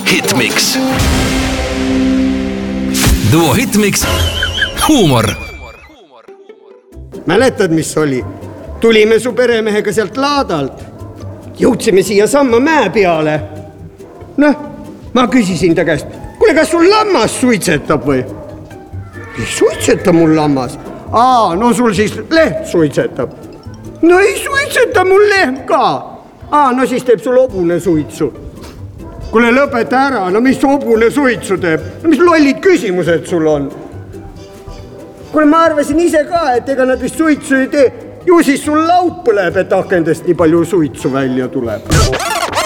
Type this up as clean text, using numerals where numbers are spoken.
Hitmix. Duo Hitmix. Huumor. Mäletad, mis oli? Tulime su peremehega sealt laadalt. Jõudsime siia samma mäe peale. Noh, ma küsisin ta käest, kuule, kas sul lammas suitsetab või? Ei suitseta mul lammas. No sul siis leht suitsetab. No ei suitseta mul leht ka. No siis teeb sul hobune suitsu. Kuule, lõpeta ära, no mis hobune suitsu teeb? No mis lollid küsimused sul on? Kuule, ma arvasin ise ka, et ega nad vist suitsu ei tee. Ju siis sul laud põleb, et akendest nii palju suitsu välja tuleb.